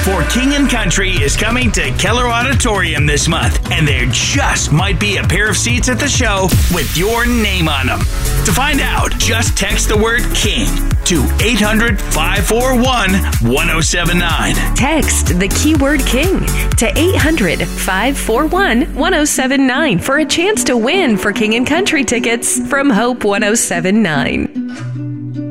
For King and Country is coming to Keller Auditorium this month, and there just might be a pair of seats at the show with your name on them. To find out, just text the word KING to 800-541-1079. Text the keyword KING to 800-541-1079 for a chance to win for King and Country tickets from Hope 1079.